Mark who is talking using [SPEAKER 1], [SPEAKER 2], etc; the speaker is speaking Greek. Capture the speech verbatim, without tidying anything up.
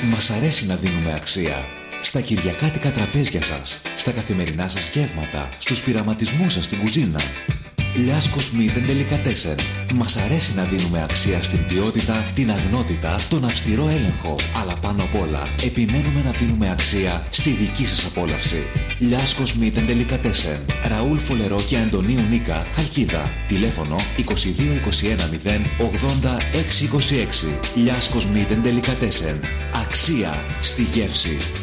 [SPEAKER 1] Μας αρέσει να δίνουμε αξία. Στα κυριακάτικα τραπέζια σας, στα καθημερινά σας γεύματα, στους πειραματισμούς σας στην κουζίνα. Λιάσκος Meat and Delicatessen. Μας αρέσει να δίνουμε αξία στην ποιότητα, την αγνότητα, τον αυστηρό έλεγχο. Αλλά πάνω απ' όλα, επιμένουμε να δίνουμε αξία στη δική σας απόλαυση. Λιάσκος Meat and Delicatessen. Ραούλ Φολερό και Αντωνίου Νίκα, Χαλκίδα. Τηλέφωνο είκοσι δύο είκοσι ένα μηδέν ογδόντα έξι είκοσι έξι. Λιάσκος Meat and Delicatessen. Αξία στη γεύση.